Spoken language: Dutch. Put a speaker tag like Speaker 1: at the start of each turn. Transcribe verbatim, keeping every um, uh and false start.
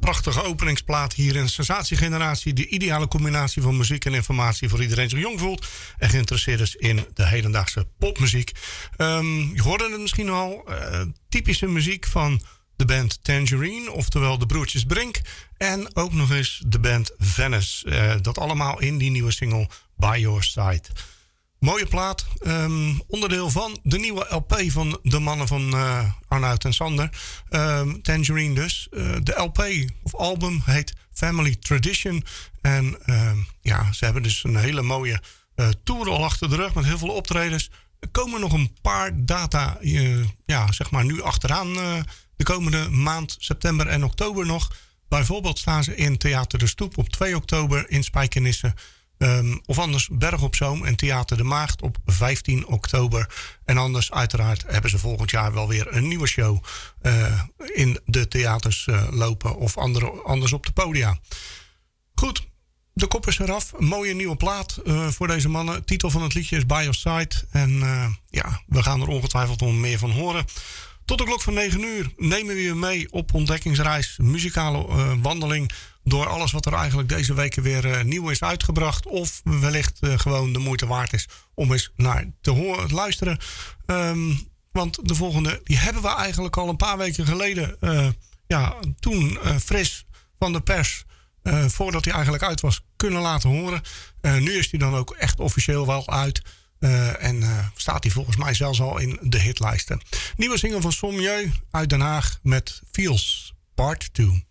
Speaker 1: prachtige openingsplaat hier in Sensatiegeneratie. De ideale combinatie van muziek en informatie voor iedereen zich jong voelt en geïnteresseerd is in de hedendaagse popmuziek. Um, je hoorde het misschien al. Uh, typische muziek van de band Tangerine, oftewel de broertjes Brink. En ook nog eens de band Venice. Uh, dat allemaal in die nieuwe single By Your Side. Mooie plaat. Um, onderdeel van de nieuwe L P van de mannen van uh, Arnoud en Sander. Um, Tangerine dus. Uh, de L P of album heet Family Tradition. En uh, ja, ze hebben dus een hele mooie uh, tour al achter de rug met heel veel optredens. Er komen nog een paar data, uh, ja, zeg maar nu achteraan uh, de komende maand, september en oktober nog. Bijvoorbeeld staan ze in Theater de Stoep op twee oktober in Spijkenisse. Um, of anders Berg op Zoom en Theater de Maagd op vijftien oktober. En anders uiteraard hebben ze volgend jaar wel weer een nieuwe show uh, in de theaters uh, lopen. Of andere, anders op de podia. Goed, de kop is eraf. Een mooie nieuwe plaat uh, voor deze mannen. Titel van het liedje is By Your Side. En uh, ja, we gaan er ongetwijfeld nog meer van horen. Tot de klok van negen uur nemen we je mee op ontdekkingsreis. Muzikale uh, wandeling door alles wat er eigenlijk deze weken weer uh, nieuw is uitgebracht. Of wellicht uh, gewoon de moeite waard is om eens naar te horen, luisteren. Um, want de volgende, die hebben we eigenlijk al een paar weken geleden. Uh, ja, toen uh, fris van de pers. Uh, voordat hij eigenlijk uit was, kunnen laten horen. Uh, nu is hij dan ook echt officieel wel uit. Uh, en uh, staat hij volgens mij zelfs al in de hitlijsten. Nieuwe single van Sommieu uit Den Haag met Feels Part twee.